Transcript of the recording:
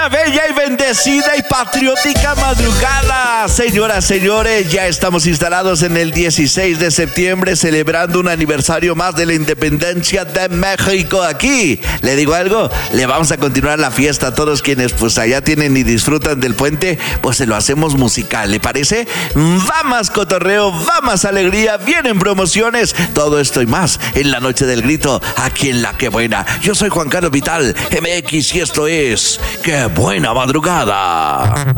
Buena, bella y bendecida y patriótica madrugada. Señoras, señores, ya estamos instalados en el 16 de septiembre celebrando un aniversario más de la independencia de México. Aquí, ¿le digo algo? Le vamos a continuar la fiesta a todos quienes pues allá tienen y disfrutan del puente, pues se lo hacemos musical, ¿le parece? Va más cotorreo, va más alegría, vienen promociones, todo esto y más en la noche del grito, aquí en La Que Buena. Yo soy Juan Carlos Vital, MX, y esto es ¡Qué buena madrugada!